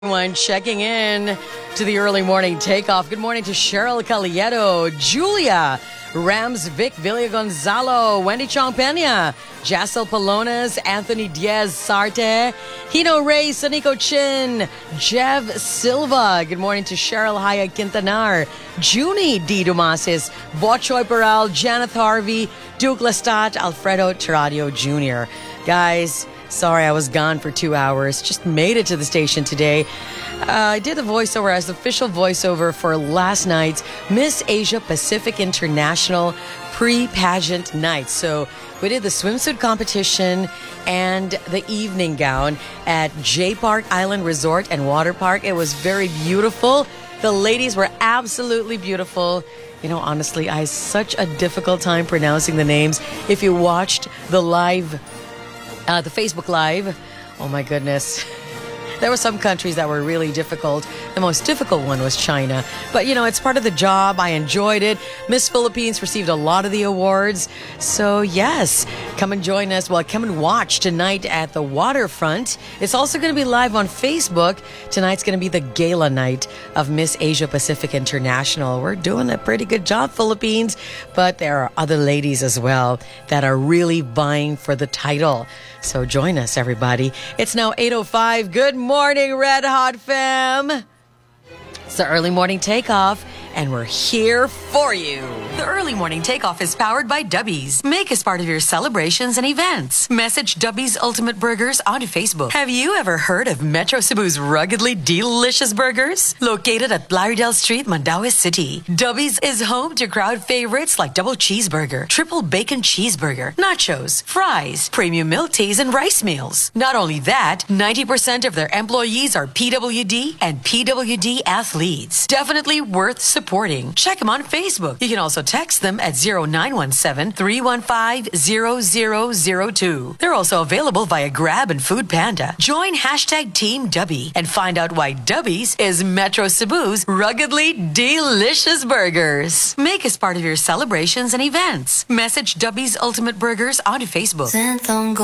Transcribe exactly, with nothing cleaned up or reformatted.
Everyone checking in to the early morning takeoff. Good morning to Cheryl Calieto, Julia, Rams, Vic Villagonzalo, Wendy Chong Pena, Jassel Palones, Anthony Diaz Sarte, Hino Ray, Sanico Chin, Jev Silva. Good morning to Cheryl Haya Quintanar, Junie D. Dumasis, Bochoy Peral, Janeth Harvey, Duke Lestat, Alfredo Terradio Junior Guys, sorry I was gone for two hours. Just made it to the station today. Uh, I did the voiceover as the official voiceover for last night's Miss Asia Pacific International pre-pageant night. So we did the swimsuit competition and the evening gown at J Park Island Resort and Water Park. It was very beautiful. The ladies were absolutely beautiful. You know, honestly, I had such a difficult time pronouncing the names. If you watched the live Uh, the Facebook Live, oh my goodness. There were some countries that were really difficult. The most difficult one was China. But, you know, it's part of the job. I enjoyed it. Miss Philippines received a lot of the awards. So, yes, come and join us. Well, come and watch tonight at the waterfront. It's also going to be live on Facebook. Tonight's going to be the gala night of Miss Asia Pacific International. We're doing a pretty good job, Philippines. But there are other ladies as well that are really vying for the title. So join us, everybody. It's now eight oh five. Good morning, Red Hot Fam. It's the early morning takeoff, and we're here for you. The early morning takeoff is powered by Dubby's. Make us part of your celebrations and events. Message Dubby's Ultimate Burgers onto Facebook. Have you ever heard of Metro Cebu's ruggedly delicious burgers? Located at Blaridel Street, Mandaue City, Dubby's is home to crowd favorites like double cheeseburger, triple bacon cheeseburger, nachos, fries, premium milk teas, and rice meals. Not only that, ninety percent of their employees are P W D and P W D athletes. Definitely worth supporting. Check them on Facebook. You can also text them at zero nine one seven, three one five, zero zero zero two. They're also available via Grab and Food Panda. Join hashtag Team Dubby and find out why Dubby's is Metro Cebu's ruggedly delicious burgers. Make us part of your celebrations and events. Message Dubby's Ultimate Burgers onto Facebook.